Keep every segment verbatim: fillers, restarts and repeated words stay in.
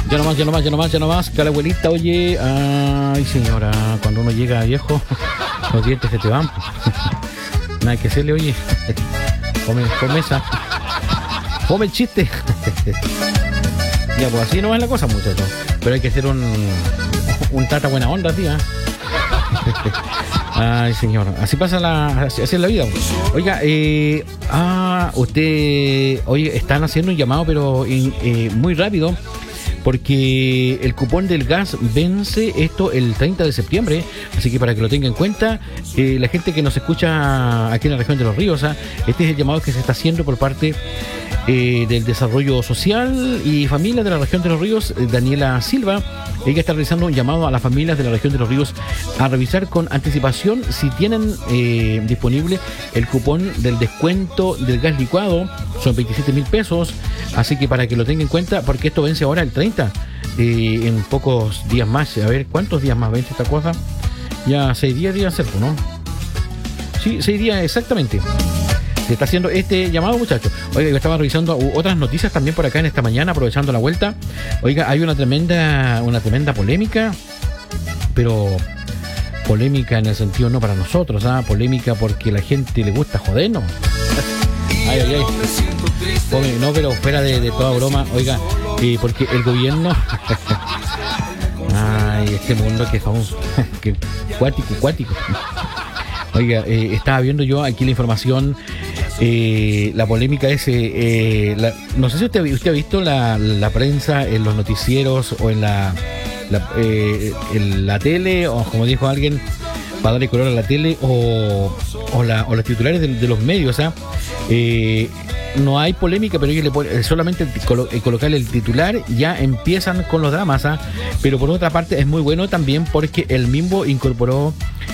Ya nomás, ya nomás, ya nomás, ya nomás. Que la abuelita, oye, ay señora, cuando uno llega viejo, los dientes se te van. Nada que hacerle, oye. Come, come esa. Come el chiste. Ya, pues así no es la cosa, muchachos. Pero hay que hacer un, un tata buena onda, tía. Ay, señor. Así pasa la, así, así es la vida. Oiga, eh, ah, usted, oye, están haciendo un llamado, pero in, eh, muy rápido. Porque el cupón del gas vence esto el treinta de septiembre, así que para que lo tenga en cuenta, eh, la gente que nos escucha aquí en la región de Los Ríos, ¿ah? Este es el llamado que se está haciendo por parte eh, del Desarrollo Social y Familia de la región de Los Ríos, eh, Daniela Silva. Ella está realizando un llamado a las familias de la región de Los Ríos a revisar con anticipación si tienen eh, disponible el cupón del descuento del gas licuado. Son veintisiete mil pesos, así que para que lo tenga en cuenta, porque esto vence ahora el treinta, eh, en pocos días más. A ver, ¿cuántos días más vence esta cosa? Ya seis días, días cerca, ¿no? Sí, seis días exactamente. Se está haciendo este llamado, muchachos. Oiga, yo estaba revisando otras noticias también por acá en esta mañana, aprovechando la vuelta. Oiga, hay una tremenda, una tremenda polémica, pero polémica en el sentido no para nosotros, ¿ah? Polémica porque la gente le gusta jodernos. Ay, ay, ay. Oye, no, pero fuera de, de toda broma, oiga, eh, porque el gobierno... Ay, este mundo que famoso, que cuático, cuático. Oiga, eh, estaba viendo yo aquí la información, eh, la polémica es, eh, eh, la, no sé si usted, usted ha visto la, la prensa en los noticieros o en la, la, eh, en la tele, o como dijo alguien, para darle color a la tele, o, o, la, o los titulares de, de los medios, ¿ah? Eh, no hay polémica, pero ellos le ponen, solamente el, colo, el colocarle el titular ya empiezan con los dramas, ¿ah? Pero por otra parte es muy bueno también porque el mismo incorporó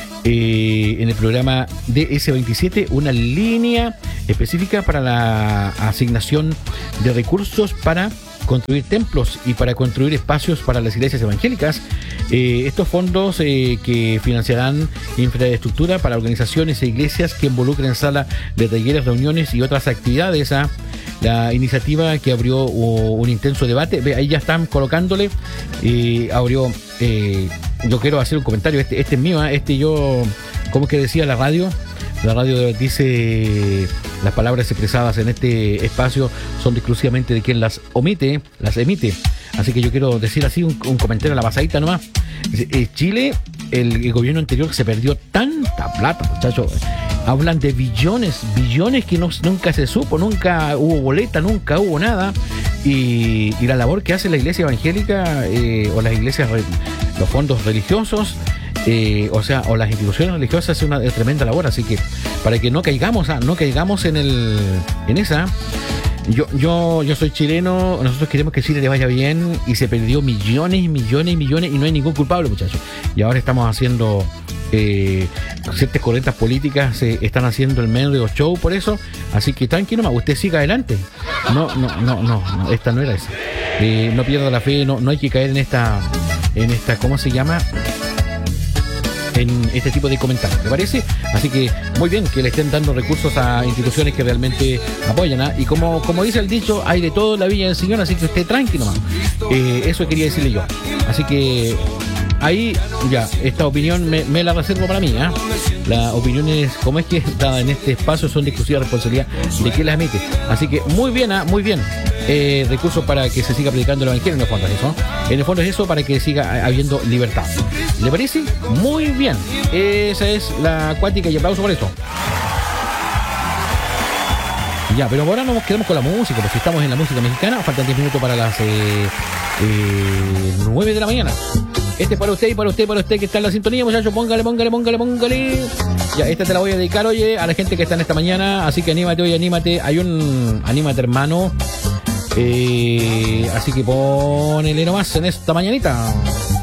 eh, en el programa D S veintisiete una línea específica para la asignación de recursos para construir templos y para construir espacios para las iglesias evangélicas. Eh, estos fondos eh, que financiarán infraestructura para organizaciones e iglesias que involucren sala de talleres, reuniones y otras actividades. ¿Ah? La iniciativa que abrió uh, un intenso debate, ve, ahí ya están colocándole, eh, abrió, eh, yo quiero hacer un comentario, este, este es mío, ¿eh? este yo, ¿cómo es que decía la radio? La radio dice, las palabras expresadas en este espacio son exclusivamente de quien las omite, las emite. Así que yo quiero decir así un, un comentario a la pasadita nomás. Eh, Chile, el, el gobierno anterior se perdió tanta plata, muchachos. Hablan de billones, billones que no, nunca se supo, nunca hubo boleta, nunca hubo nada. Y, y la labor que hace la iglesia evangélica eh, o las iglesias, los fondos religiosos, Eh, o sea, o las instituciones religiosas, es una es tremenda labor, así que para que no caigamos, ah, no caigamos en el en esa. Yo, yo, yo soy chileno, nosotros queremos que Chile le vaya bien y se perdió millones y millones y millones y no hay ningún culpable, muchachos. Y ahora estamos haciendo eh, ciertas corrientes políticas, eh, están haciendo el medio show por eso, así que tranquilo más, usted siga adelante. No, no, no, no, no esta no era esa. Eh, no pierda la fe, no, no hay que caer en esta, en esta, ¿cómo se llama? En este tipo de comentarios, ¿me parece? Así que muy bien que le estén dando recursos a instituciones que realmente apoyan, ¿eh? Y como, como dice el dicho, hay de todo en la Villa del Señor, así que usted tranquilo, man. Eh, eso quería decirle yo. Así que ahí ya, esta opinión me, me la reservo para mí, ¿eh? Las opiniones, como es que dadas en este espacio, son de exclusiva responsabilidad de quien las emite. Así que muy bien, ¿eh? Muy bien. Eh, recursos para que se siga predicando el evangelio, en el fondo es eso. En el fondo es eso, para que siga habiendo libertad. ¿Le parece? Muy bien. Esa es la acuática y aplauso por eso. Ya, pero ahora nos quedamos con la música, porque estamos en la música mexicana. Faltan diez minutos para las eh, eh, nueve de la mañana. Este es para usted y para usted y para usted que está en la sintonía, muchachos. Póngale, póngale, póngale, póngale. Ya, esta te la voy a dedicar, oye, a la gente que está en esta mañana. Así que anímate, oye, anímate. Hay un... Anímate, hermano. Eh, así que ponele nomás en esta mañanita.